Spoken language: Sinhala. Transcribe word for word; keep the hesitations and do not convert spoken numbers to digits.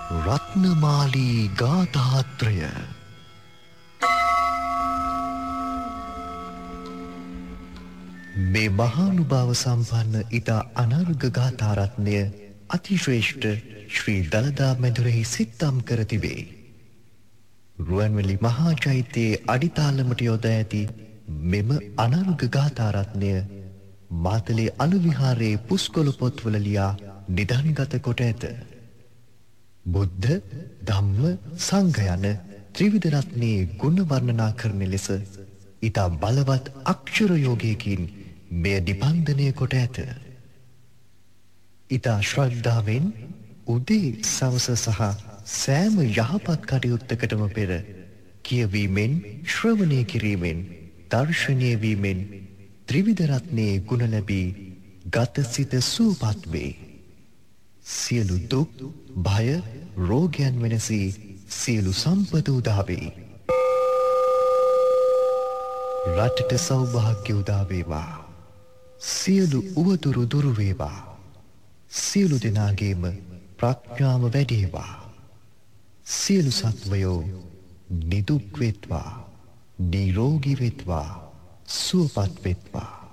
රත්නමාලී ගාථාත්‍රය මේ මහානුභාව සම්පන්න ඉතා අනර්ඝ ගාථාරත්නය අතිශ්‍රේෂ්ඨ ශ්‍රී දළදා මැදුරෙහි සිත්තම් කර තිබේ. රුවන්වැලි මහා චෛත්‍යයේ අඩිතාලමට යොදා ඇති මෙම අනර්ඝ ගාථාරත්නය මාතලේ අලු විහාරයේ පුස්කොළ පොත්වල ලියා නිධන්ගත කොට ඇත. බුද්ධ, ධම්ම, සංඝ යන ත්‍රිවිධ රත්නයේ ගුණ වර්ණනා කරන ලෙස ඉතා බලවත් අක්ෂර යෝගයකින් මෙය නිබන්ධනය කොට ඇත. ඉතා ශ්‍රද්ධාවෙන් උදේ සවස සහ සෑම යහපත් කටයුත්තකටම පෙර කියවීමෙන් ශ්‍රවණය කිරීමෙන් දර්ශනය වීමෙන් ත්‍රිවිධ රත්නයේ ගුණ ලැබී ගත සිත සුවපත් වේ. සියලු දුක්, භය, රෝගයන් වෙනසී සියලු සම්පත උදා වේ. රටට සෞභාග්‍ය උදා වේවා. සියලු උවදුරු දුරු වේවා. සියලු දෙනාගේම ප්‍රඥාව වැඩේවා. සියලු සත්වයෝ නිදුක් වෙත්වා, නිරෝගී වෙත්වා, සුවපත් වෙත්වා.